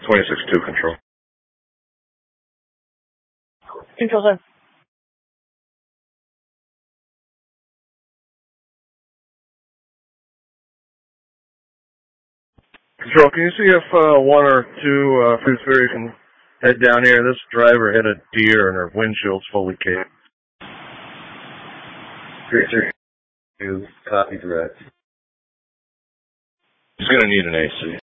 26-2 control. Control, sir. Control, can you see if one or two Food Spirit can head down here? This driver hit a deer and her windshield's fully caved. 3-2, copy direct. He's going to need an AC.